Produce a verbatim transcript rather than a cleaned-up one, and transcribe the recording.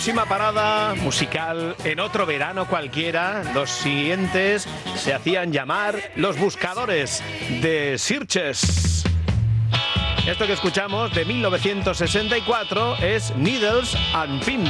próxima parada musical en otro verano cualquiera. Los siguientes se hacían llamar Los Buscadores de Sitges. Esto que escuchamos de mil novecientos sesenta y cuatro es Needles and Pins.